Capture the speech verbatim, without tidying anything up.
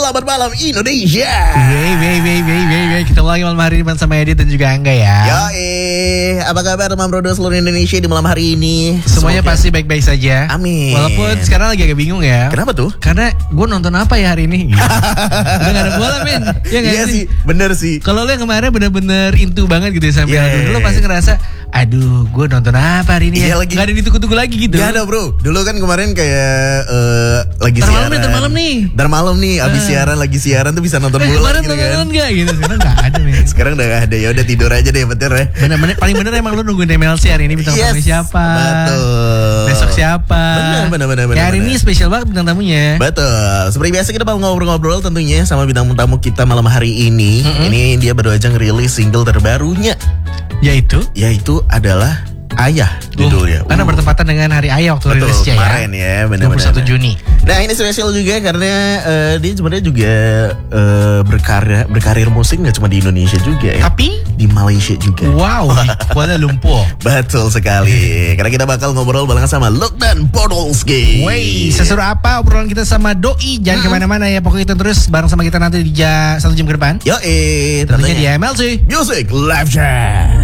Selamat malam Indonesia. Wey, wey, wey, wey, wey, wey. Kita lagi malam hari ini bersama Edit dan juga Angga ya. Yoi, apa kabar teman bro seluruh Indonesia di malam hari ini? Semuanya Semoga... pasti baik-baik saja. Amin. Walaupun sekarang lagi agak bingung ya. Kenapa tuh? Karena gue nonton apa ya hari ini? Gitu. Udah gak ada bola men. Ya gak Iya sih? sih, bener sih. Kalau lo yang kemarin bener-bener into banget gitu ya sampai Yeah, nonton, yeah, lo yeah. pasti ngerasa, aduh gue nonton apa hari ini Iya, ya? lagi. Gak ada ditunggu-tunggu lagi gitu. Gak ada bro. Dulu kan kemarin kayak uh, lagi Ntar siaran. malam nih, ntar malam nih. Ntar malam nih, abis Uh. siaran lagi siaran tuh bisa nonton Eh, bola kemarin gitu nonton kan. gak gitu? Sekarang gak ada men. Sekarang udah gak ada, ya udah tidur aja deh bener ya. Bener-bener paling bener emang lu nungguin M L C hari ini bintang Yes, tamunya siapa? betul. Besok siapa? Bener, bener, bener, bener, Ya hari bener. ini spesial banget bintang tamunya. Betul. Seperti biasa kita bakal ngobrol-ngobrol tentunya sama bintang tamu kita malam hari ini. Mm-mm. Ini dia baru aja ngerilis single terbarunya, Yaitu yaitu adalah Ayah judulnya. Uh, karena Uh. bertepatan dengan hari Ayah waktu Betul, rilisnya ya. kemarin ya, benar-benar. dua puluh satu Juni. Nah ini spesial juga karena uh, dia sebenarnya juga uh, berkarya berkarir musik nggak cuma di Indonesia juga ya, Tapi di Malaysia juga. wow, di Kuala Lumpur. Betul sekali. Karena kita bakal ngobrol bareng sama Lokman Podolski. Wey, seseru apa obrolan kita sama Doi? Jangan kemana-mana ya, pokoknya itu terus bareng sama kita nanti di ja, satu jam ke depan. Yo eh, Tentunya di M L C. Music Live Chat.